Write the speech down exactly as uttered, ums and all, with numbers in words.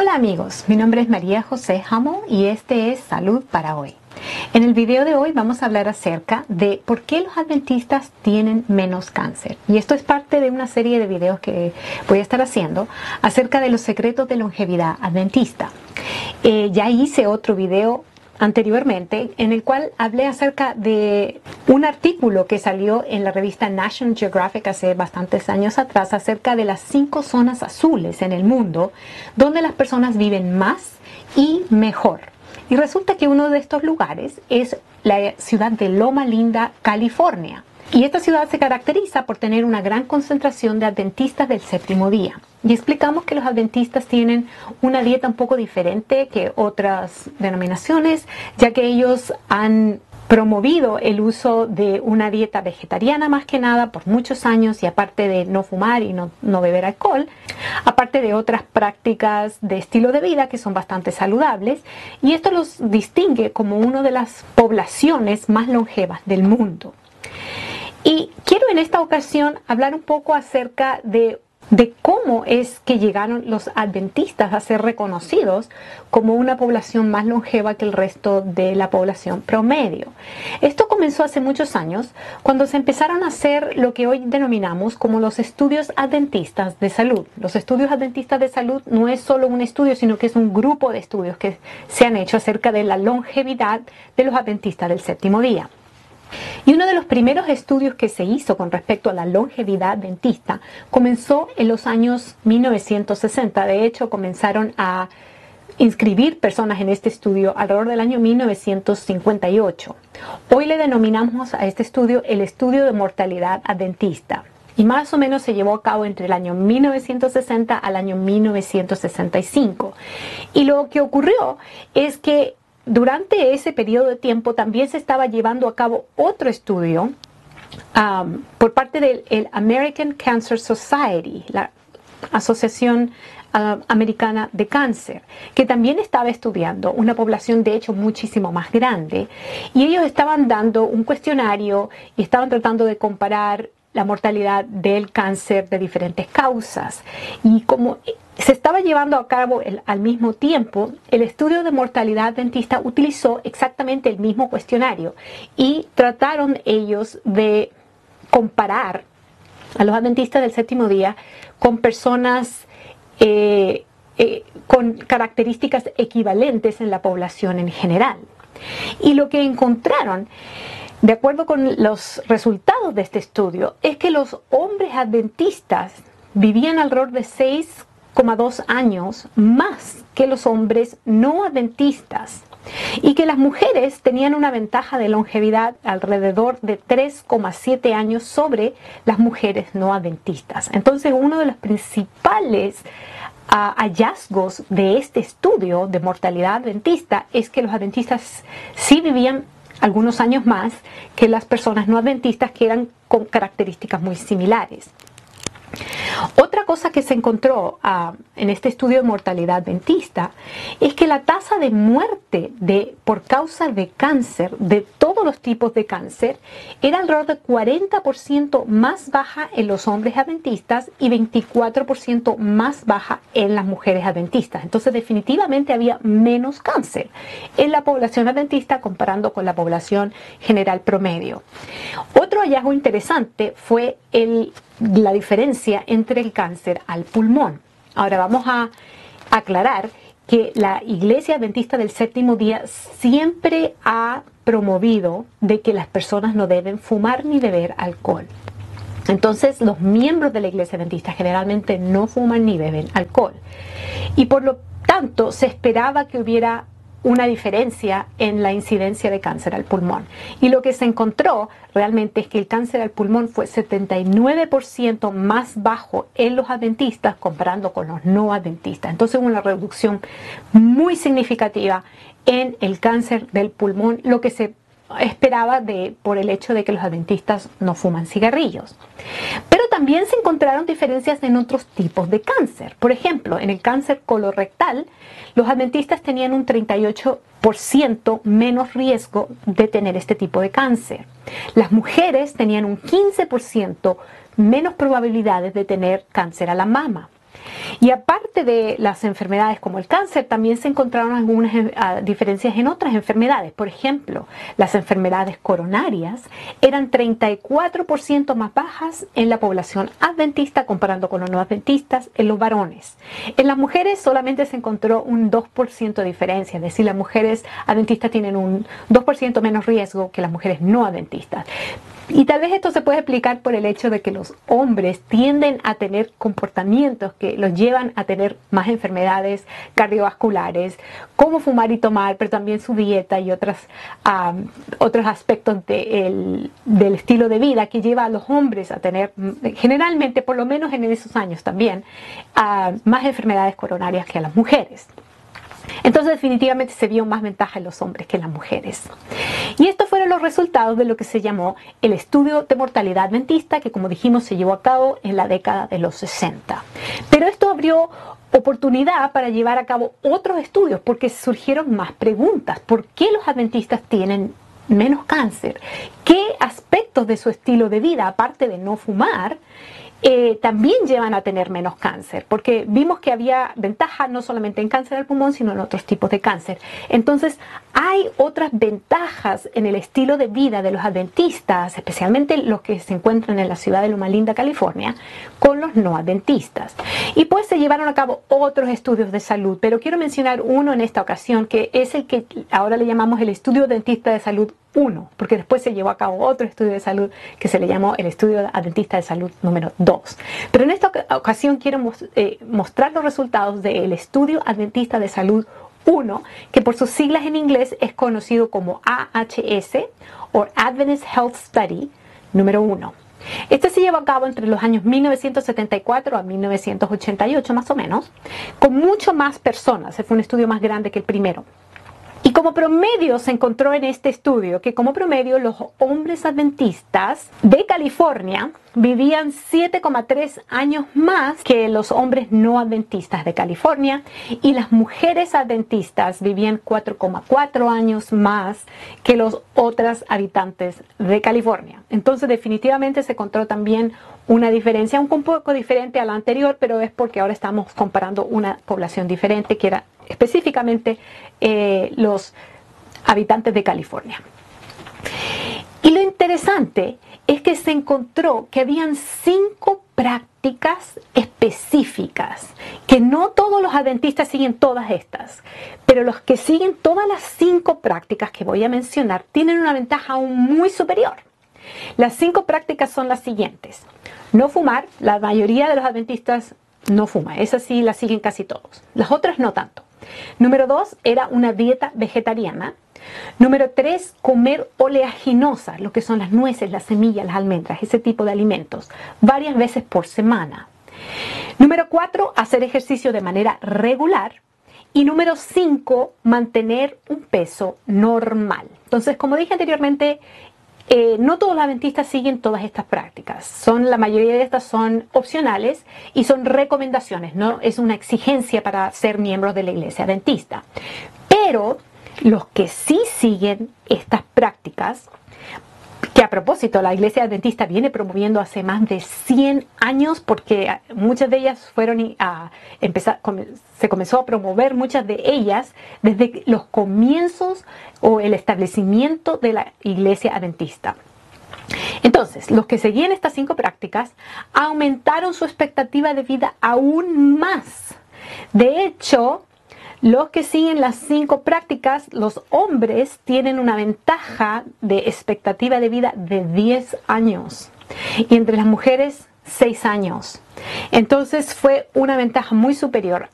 Hola amigos, mi nombre es María José Hamo y este es Salud para Hoy. En el video de hoy vamos a hablar acerca de por qué los adventistas tienen menos cáncer. Y esto es parte de una serie de videos que voy a estar haciendo acerca de los secretos de longevidad adventista. Eh, ya hice otro video anteriormente en el cual hablé acerca de un artículo que salió en la revista National Geographic hace bastantes años atrás acerca de las cinco zonas azules en el mundo donde las personas viven más y mejor. Y resulta que uno de estos lugares es la ciudad de Loma Linda, California. Y esta ciudad se caracteriza por tener una gran concentración de adventistas del séptimo día. Y explicamos que los adventistas tienen una dieta un poco diferente que otras denominaciones, ya que ellos han promovido el uso de una dieta vegetariana más que nada por muchos años, y aparte de no fumar y no, no beber alcohol, aparte de otras prácticas de estilo de vida que son bastante saludables, y esto los distingue como una de las poblaciones más longevas del mundo. Y quiero en esta ocasión hablar un poco acerca de, de cómo es que llegaron los adventistas a ser reconocidos como una población más longeva que el resto de la población promedio. Esto comenzó hace muchos años cuando se empezaron a hacer lo que hoy denominamos como los estudios adventistas de salud. Los estudios adventistas de salud no es solo un estudio, sino que es un grupo de estudios que se han hecho acerca de la longevidad de los adventistas del séptimo día. Y uno de los primeros estudios que se hizo con respecto a la longevidad adventista comenzó en los años mil novecientos sesenta. De hecho, comenzaron a inscribir personas en este estudio alrededor del año mil novecientos cincuenta y ocho. Hoy le denominamos a este estudio el estudio de mortalidad adventista. Y más o menos se llevó a cabo entre el año mil novecientos sesenta al año mil novecientos sesenta y cinco. Y lo que ocurrió es que durante ese periodo de tiempo también se estaba llevando a cabo otro estudio um, por parte del el American Cancer Society, la Asociación uh, Americana de Cáncer, que también estaba estudiando una población de hecho muchísimo más grande, y ellos estaban dando un cuestionario y estaban tratando de comparar la mortalidad del cáncer de diferentes causas. Y como se estaba llevando a cabo el, al mismo tiempo, el estudio de mortalidad adventista utilizó exactamente el mismo cuestionario y trataron ellos de comparar a los adventistas del séptimo día con personas eh, eh, con características equivalentes en la población en general. Y lo que encontraron, de acuerdo con los resultados de este estudio, es que los hombres adventistas vivían alrededor de seis coma dos años más que los hombres no adventistas, y que las mujeres tenían una ventaja de longevidad alrededor de tres coma siete años sobre las mujeres no adventistas. Entonces, uno de los principales uh, hallazgos de este estudio de mortalidad adventista es que los adventistas sí vivían algunos años más que las personas no adventistas, que eran con características muy similares. Otra cosa que se encontró uh, en este estudio de mortalidad adventista es que la tasa de muerte de, por causa de cáncer, de todos los tipos de cáncer, era alrededor de cuarenta por ciento más baja en los hombres adventistas y veinticuatro por ciento más baja en las mujeres adventistas. Entonces, definitivamente había menos cáncer en la población adventista comparando con la población general promedio. Otro hallazgo interesante fue el la diferencia entre el cáncer al pulmón. Ahora vamos a aclarar que la Iglesia Adventista del Séptimo Día siempre ha promovido de que las personas no deben fumar ni beber alcohol. Entonces, los miembros de la Iglesia Adventista generalmente no fuman ni beben alcohol. Y por lo tanto, se esperaba que hubiera una diferencia en la incidencia de cáncer al pulmón. Y lo que se encontró realmente es que el cáncer al pulmón fue setenta y nueve por ciento más bajo en los adventistas comparando con los no adventistas. Entonces, una reducción muy significativa en el cáncer del pulmón, lo que se esperaba de, por el hecho de que los adventistas no fuman cigarrillos. Pero también se encontraron diferencias en otros tipos de cáncer. Por ejemplo, en el cáncer colorectal, los adventistas tenían un treinta y ocho por ciento menos riesgo de tener este tipo de cáncer. Las mujeres tenían un quince por ciento menos probabilidades de tener cáncer a la mama. Y aparte de las enfermedades como el cáncer, también se encontraron algunas uh, diferencias en otras enfermedades. Por ejemplo, las enfermedades coronarias eran treinta y cuatro por ciento más bajas en la población adventista comparando con los no adventistas en los varones. En las mujeres solamente se encontró un dos por ciento de diferencia, es decir, las mujeres adventistas tienen un dos por ciento menos riesgo que las mujeres no adventistas. Y tal vez esto se puede explicar por el hecho de que los hombres tienden a tener comportamientos que los llevan a tener más enfermedades cardiovasculares, como fumar y tomar, pero también su dieta y otras, um, otros aspectos de el, del estilo de vida que lleva a los hombres a tener, generalmente, por lo menos en esos años también, uh, más enfermedades coronarias que a las mujeres. Entonces definitivamente se vio más ventaja en los hombres que en las mujeres. Y estos fueron los resultados de lo que se llamó el estudio de mortalidad adventista, que como dijimos se llevó a cabo en la década de los sesenta. Pero esto abrió oportunidad para llevar a cabo otros estudios porque surgieron más preguntas. ¿Por qué los adventistas tienen menos cáncer? ¿Qué aspectos de su estilo de vida, aparte de no fumar, Eh, también llevan a tener menos cáncer? Porque vimos que había ventaja no solamente en cáncer del pulmón, sino en otros tipos de cáncer. Entonces, hay otras ventajas en el estilo de vida de los adventistas, especialmente los que se encuentran en la ciudad de Loma Linda, California, con los no adventistas. Y pues se llevaron a cabo otros estudios de salud, pero quiero mencionar uno en esta ocasión, que es el que ahora le llamamos el Estudio Adventista de Salud uno, porque después se llevó a cabo otro estudio de salud que se le llamó el Estudio Adventista de Salud número dos. Pero en esta ocasión quiero mos eh, mostrar los resultados del Estudio Adventista de Salud uno, que por sus siglas en inglés es conocido como A H S, o Adventist Health Study número uno. Este se llevó a cabo entre los años mil novecientos setenta y cuatro a mil novecientos ochenta y ocho más o menos, con mucho más personas. Fue un estudio más grande que el primero. Y como promedio se encontró en este estudio que como promedio los hombres adventistas de California vivían siete coma tres años más que los hombres no adventistas de California, y las mujeres adventistas vivían cuatro coma cuatro años más que los otros habitantes de California. Entonces definitivamente se encontró también una diferencia un poco diferente a la anterior, pero es porque ahora estamos comparando una población diferente, que era específicamente eh, los habitantes de California. Y lo interesante es que se encontró que habían cinco prácticas específicas, que no todos los adventistas siguen todas estas, pero los que siguen todas las cinco prácticas que voy a mencionar tienen una ventaja aún muy superior. Las cinco prácticas son las siguientes: no fumar. La mayoría de los adventistas no fuma, esas sí las siguen casi todos, las otras no tanto. Número dos era una dieta vegetariana. Número tres, comer oleaginosas, lo que son las nueces, las semillas, las almendras, ese tipo de alimentos, varias veces por semana. Número cuatro, hacer ejercicio de manera regular. Y número cinco, mantener un peso normal. Entonces, como dije anteriormente, Eh, no todos los adventistas siguen todas estas prácticas. Son, la mayoría de estas son opcionales y son recomendaciones, no es una exigencia para ser miembros de la iglesia adventista. Pero los que sí siguen estas prácticas, que a propósito la iglesia adventista viene promoviendo hace más de cien años, porque muchas de ellas fueron a empezar, se comenzó a promover muchas de ellas desde los comienzos o el establecimiento de la iglesia adventista. Entonces, los que seguían estas cinco prácticas aumentaron su expectativa de vida aún más. De hecho, los que siguen las cinco prácticas, los hombres tienen una ventaja de expectativa de vida de diez años y entre las mujeres seis años. Entonces fue una ventaja muy superior.